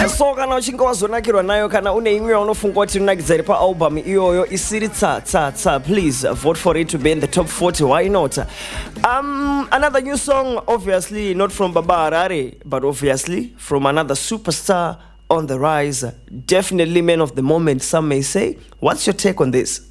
So kana uchinga wazonakirwa nayo kana une imwe unofunga kuti inonakidza iri paalbum iyoyo isiri tsa, please vote for it to be in the top 40. Why not? Another new song, obviously not from Baba Harare, but obviously from another superstar on the rise, definitely man of the moment, some may say. What's your take on this?